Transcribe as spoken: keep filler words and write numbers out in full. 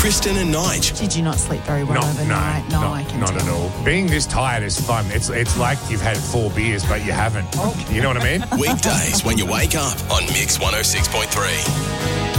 Kristen and Nige. Did you not sleep very well No, overnight? no, no, not, I can not tell. at all. Being this tired is fun. It's it's like you've had four beers, but you haven't. You know what I mean? Weekdays when you wake up on Mix one oh six point three.